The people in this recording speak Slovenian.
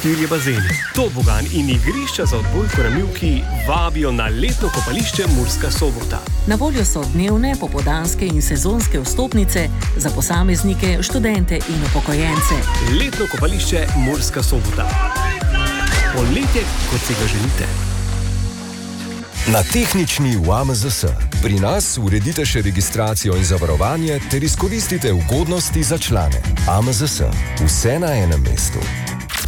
štirje bazeni, tobogan in igrišča za odbojko na mivki vabijo na letno kopališče Murska Sobota. Na voljo so dnevne, popoldanske in sezonske vstopnice za posameznike, študente in upokojence. Letno kopališče Murska Sobota. Poletje, kot si ga želite. Na tehnični v AMZS. Pri nas uredite še registracijo in zavarovanje ter izkoristite ugodnosti za člane. AMZS. Vse na enem mestu.